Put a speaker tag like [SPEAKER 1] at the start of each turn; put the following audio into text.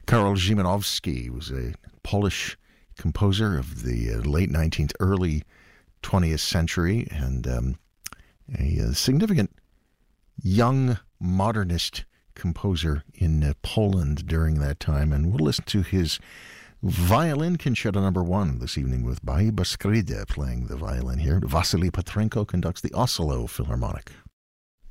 [SPEAKER 1] Karol Szymanowski was a Polish composer of the late 19th, early 20th century, and a significant young modernist composer in Poland during that time. And we'll listen to his violin concerto number 1 this evening with Baiba Skryde playing the violin here. Vasily Petrenko conducts the Oslo Philharmonic.